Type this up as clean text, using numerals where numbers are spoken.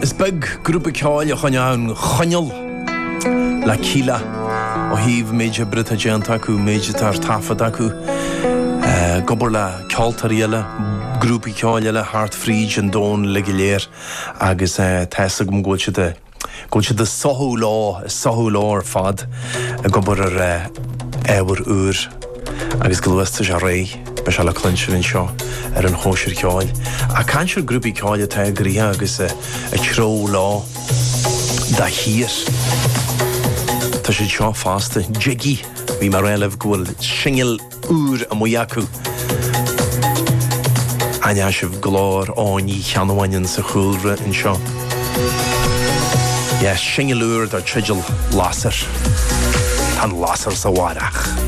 Is big grúpa ceáil a chuine chuineal le cíla ó híomh méide brita déanta acu méide tar tafad acu gobar le ceoltaríile grúpa ceáil le hart fríd an dón le go léir agus teasa go gúilte de sothú lá ar fad gobar ar éhar úr agus go luasta a ré be se le cluinseann seo ar an hóisiir ceáil. A canseir grúpa ceáil atá gríthe agus a tró lá dá hír. Tá sé seo fásta jiggy bhí mar réileh ghfuil singil úr a mu acu. Aine sibh glár áí cheanhhainn sa chúlra in seo. Singil úr dar trídil lásar. Tá lásar sa bhharach.